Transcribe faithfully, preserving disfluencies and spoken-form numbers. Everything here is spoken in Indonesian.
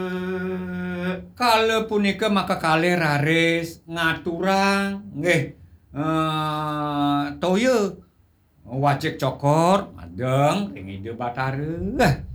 Kalau punika maka kalih raris ngaturang nggih eh toya wajik cokor madeng ring ide Bathara.